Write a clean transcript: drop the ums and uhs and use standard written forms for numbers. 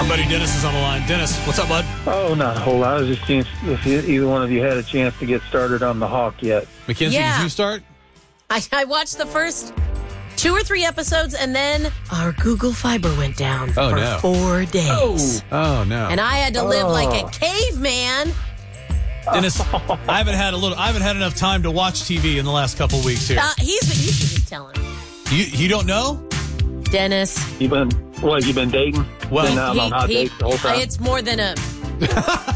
Our buddy Dennis is on the line. Dennis, what's up, bud? Oh, not a whole lot. I was just seeing if either one of you had a chance to get started on The Hawk yet. Mackenzie, Yeah. did you start? I watched the first 2 or 3 episodes, and then our Google Fiber went down for 4 days. Oh, no. And I had to live like a caveman. Dennis, I haven't had enough time to watch TV in the last couple weeks here. You should just tell him. You don't know? Dennis. You been dating? Well, been on hot dates the whole time? It's more than a